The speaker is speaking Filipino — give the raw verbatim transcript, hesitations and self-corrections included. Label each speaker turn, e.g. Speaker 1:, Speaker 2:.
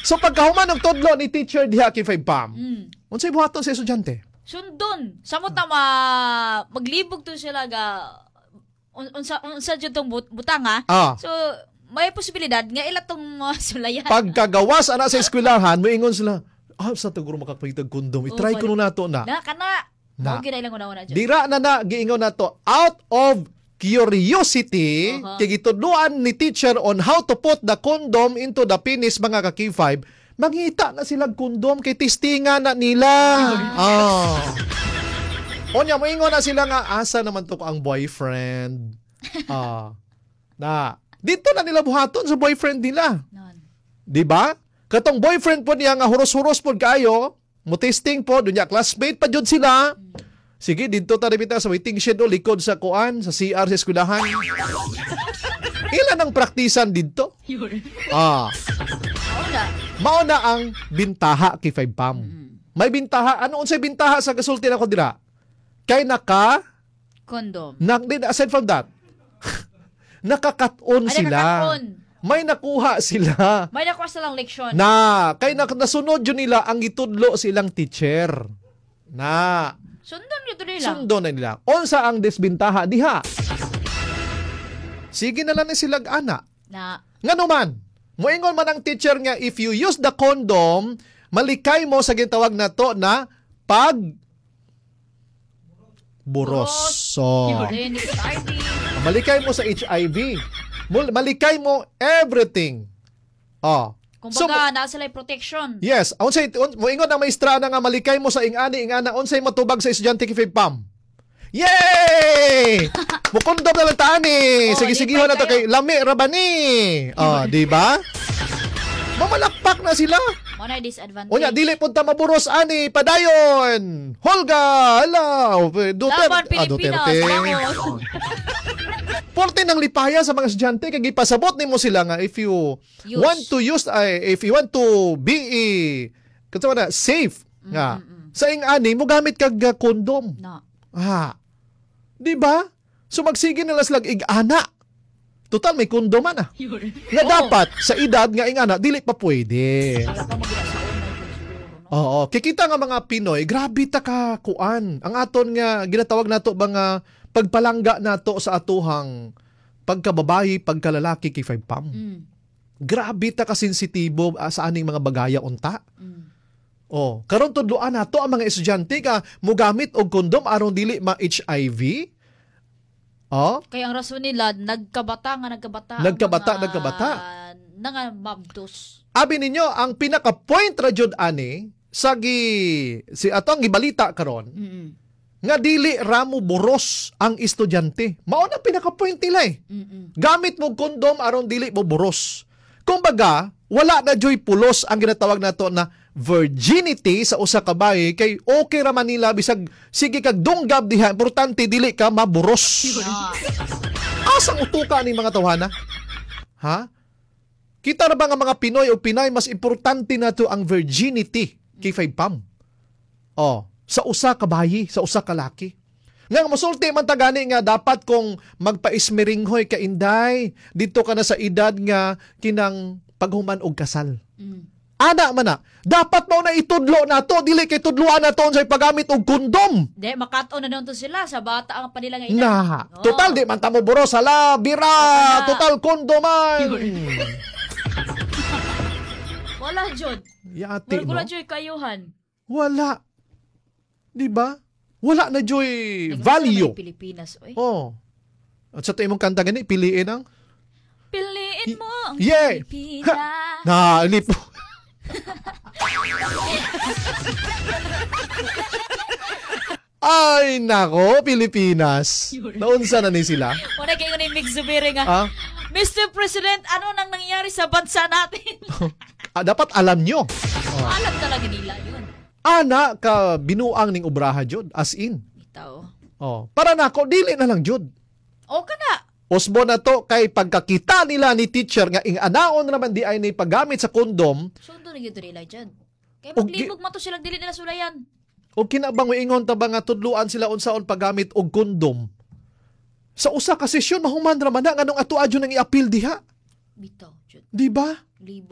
Speaker 1: So pagkahuman ng tudlo ni teacher diha kay five pam.
Speaker 2: Mm.
Speaker 1: Unsay buhaton sa estudyante?
Speaker 2: Sundon. Samot na ma maglibog to sila ga un- unsa unsa jud tong but- butang ha.
Speaker 1: Ah.
Speaker 2: So may posibilidad nga ila tong mga sulayan.
Speaker 1: Pagkagawas ana sa eskwelahan, moingon sila, ah, sa taguro makakapitag kondom. I-try
Speaker 2: Oh,
Speaker 1: ko na nato na.
Speaker 2: Na kana.
Speaker 1: Na.
Speaker 2: Na. Okay na ilang una-una dyan.
Speaker 1: Dira na na, giingon na to, out of curiosity,
Speaker 2: Uh-huh.
Speaker 1: kay gitudluan ni teacher on how to put the condom into the penis, mga ka-K five, mangita na sila kondom kay testingan na nila. Ah. Onya, moingon na sila nga, asa naman to ko ang boyfriend. Ah. Na, dito na nila buhaton sa boyfriend nila.
Speaker 2: Non.
Speaker 1: Di ba? Katong boyfriend po niya nga huros-huros po kayo, mo testing po, dunya classmate pa jud sila. Sige, dito ta bitaw sa waiting shed o likod sa kuan, sa C R sa eskwelahan. Ilan ang praktisan dito? Ah,
Speaker 2: Oo na.
Speaker 1: mao na ang bintaha kay five pam. May bintaha, ano unsay bintaha sa kasulti nako dira? Kay naka,
Speaker 2: Condom.
Speaker 1: nak, din, aside from that, nakakaton
Speaker 2: Ay,
Speaker 1: sila.
Speaker 2: nakakaton.
Speaker 1: May nakuha sila.
Speaker 2: May nakuha silang leksyon.
Speaker 1: Na, kay na, nasunod yun nila ang itudlo silang teacher. Na,
Speaker 2: Sundon nito nila.
Speaker 1: sundo na nila. Unsa ang desbintaha diha? Sige na lang ni silag ana.
Speaker 2: Na.
Speaker 1: Nga naman, moingon man ang teacher nga, if you use the condom, malikay mo sa gitawag na to na pag buros. So,
Speaker 2: Yun, H I V.
Speaker 1: malikay mo sa H I V. Mul- Malikay mo everything. Oh. So,
Speaker 2: Kumbaga, nasa sila protection.
Speaker 1: yes, unsay un, moingon ang maestra na nga malikay mo sa ingani ingana unsay matubag sa estudyante kay five pam. Yay! Mukundom na lang tani.
Speaker 2: Oh,
Speaker 1: Sige sige na to
Speaker 2: kayo.
Speaker 1: kay lami rabani. Oh, di ba? Mamalakpak na sila.
Speaker 2: Mo na disadvantage.
Speaker 1: Unya dili punta maburos ani padayon. Holga, ala, Duterte,
Speaker 2: Laban
Speaker 1: ah,
Speaker 2: Pilipinas.
Speaker 1: Duterte.
Speaker 2: Vamos.
Speaker 1: Porte ng lipaya sa mga estudyante kay gipasabot nimo sila nga if you
Speaker 2: Use.
Speaker 1: want to use ay if you want to be eh, kato na safe nga sa ingani mo gamit kag uh, kondom.
Speaker 2: Na.
Speaker 1: Ah. Di ba? So magsige na slag ig-ana. Total may kondom man ah. Nga
Speaker 2: Oo.
Speaker 1: dapat sa edad nga ingana dili pa pwede.
Speaker 2: Wala pa magila sa una yun siguro, no?
Speaker 1: Oo, kikita nga mga Pinoy, grabe ta ka kuan. Ang aton nga ginatawag nato ba nga pagpalangga nato sa atuhang pagkababayi, pagkalalaki kay five pam.
Speaker 2: Mm.
Speaker 1: Grabe ta ka sensitibo ah, sa aning mga bagaya unta.
Speaker 2: Mm.
Speaker 1: Oh, karon tudloan nato ang mga estudyante ka mogamit og kondom aron dili ma-H I V. Oh,
Speaker 2: Kaya ang rason nila, nagkabata nga nagkabata. ang
Speaker 1: Nagkabata,
Speaker 2: mga,
Speaker 1: nagkabata.
Speaker 2: Nga mabdos.
Speaker 1: abi ninyo ang pinaka-point ra jud ani sa gi si ato ang gibalita karon.
Speaker 2: Mm-mm.
Speaker 1: Nga dili ramo boros ang estudyante. Mao na pinaka-point nila eh.
Speaker 2: Mm-mm.
Speaker 1: Gamit mo kondom aron dili mo boros. Kumbaga, wala na joy pulos ang ginatawag nato na virginity sa usa ka bayi kay okay ra man nila bisag sige kag dunggab diha importante dili ka maboros.
Speaker 2: Ah.
Speaker 1: Asang utuka ni mga tawhana? Ha? Kita ra ba nga mga Pinoy o Pinay mas importante nato ang virginity kay five pam? Oh, sa usa ka bayi, sa usa ka laki. Nga masulti man ta gani nga dapat kung magpaismeringhoy ka inday, dito ka na sa edad nga kinang paghuman og kasal.
Speaker 2: Mm.
Speaker 1: Ana man na, dapat mo na itudlo nato, dili kay tudloan nato sa paggamit og kondom.
Speaker 2: Di, makato na doon to sila sa bata ang panila nga ina.
Speaker 1: Na,
Speaker 2: Oo.
Speaker 1: total di man ta mo boros hala, bira,
Speaker 2: Wala.
Speaker 1: total kondoman.
Speaker 2: Wala, Jod.
Speaker 1: Yati, no?
Speaker 2: Wala, Jod, kayuhan.
Speaker 1: Wala. Di ba? Wala na joy
Speaker 2: Nagmasa
Speaker 1: value.
Speaker 2: may Pilipinas, oy.
Speaker 1: Oh. At sa imong kanta gani, piliin ang
Speaker 2: Piliin mo ang
Speaker 1: Yeah.
Speaker 2: Pilipinas.
Speaker 1: na lipo. Ay, nako, Pilipinas. Naunsa na ni sila?
Speaker 2: Wala kayo ni Mick Zubiri nga.
Speaker 1: Ah?
Speaker 2: Mister President, ano nang nangyari sa bansa natin?
Speaker 1: Ah, dapat alam nyo.
Speaker 2: Alam talaga nila yun.
Speaker 1: Ana ka binuang ning obraha jud as in.
Speaker 2: Bitaw.
Speaker 1: Oh, para nako dili na lang jud.
Speaker 2: O ka na.
Speaker 1: Osbo na to kay pagkakita nila ni teacher nga ing anaon naman di ay ni paggamit sa kondom
Speaker 2: Sundo na yun nila dyan. Kaya
Speaker 1: O,
Speaker 2: maglibog mato silang dili nila sulayan.
Speaker 1: o kinabang ingon ta ba nga tudluan sila unsaon paggamit og kondom. Sa usa ka sesyon mahuman ra man na nganong ato adyo nang i-appeal diha.
Speaker 2: Bitaw, Jud.
Speaker 1: Di ba?
Speaker 2: Libo.